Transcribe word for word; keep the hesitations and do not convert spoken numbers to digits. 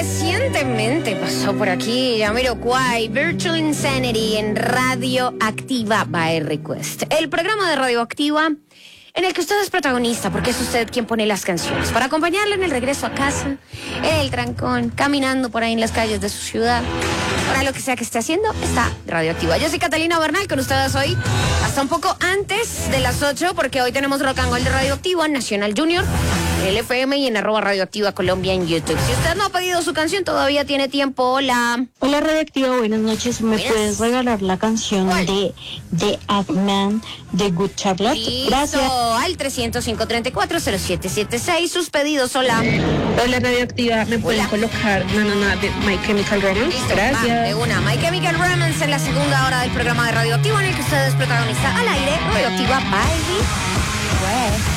Recientemente pasó por aquí Jamiroquai, Virtual Insanity en Radioactiva by Request. El programa de Radioactiva en el que usted es protagonista, porque es usted quien pone las canciones. Para acompañarle en el regreso a casa, en el trancón, caminando por ahí en las calles de su ciudad. Para lo que sea que esté haciendo, está Radioactiva. Yo soy Catalina Bernal, con ustedes hoy hasta un poco antes de las ocho, porque hoy tenemos Rock and Roll de Radioactiva, Nacional Junior, el F M y en arroba Radioactiva Colombia en YouTube. Si usted no ha pedido su canción, todavía tiene tiempo. Hola. Hola Radioactiva, buenas noches. ¿Me Buenas. puedes regalar la canción ¿Cuál? de The Adman de Good Charlotte? Listo. Gracias. Al trescientos cinco treinta y cuatro cero siete setenta y seis. Sus pedidos, hola. Hola Radioactiva, ¿me pueden Hola. colocar Na Na Na de My Chemical Romance? Listo, Gracias. va, de una. My Chemical Romance en la segunda hora del programa de Radioactiva, en el que usted es protagonista al aire. Radioactiva by Request.